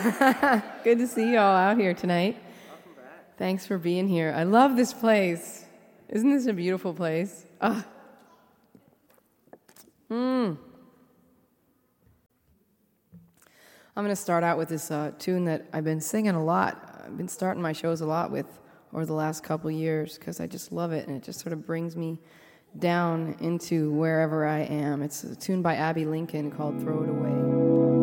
Good to see you all out here tonight. Welcome back. Thanks for being here. I love this place. Isn't this a beautiful place? I'm going to start out with this tune that I've been singing a lot. I've been starting my shows a lot with over the last couple years because I just love it, and it just sort of brings me down into wherever I am. It's a tune by Abby Lincoln called Throw It Away.